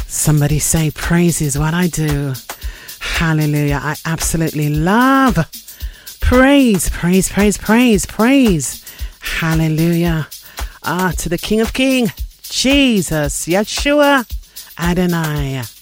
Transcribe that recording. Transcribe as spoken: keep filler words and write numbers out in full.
Somebody say praise is what I do. Hallelujah. I absolutely love praise, praise, praise, praise, praise. Hallelujah. Ah, to the King of Kings, Jesus, Yeshua, Adonai.